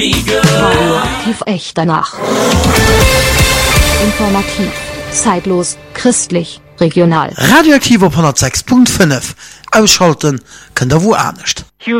Radioaktiv echt danach. Informativ, zeitlos, christlich, regional. Radioaktiv auf 106.5. Ausschalten könnt ihr wo auch nicht.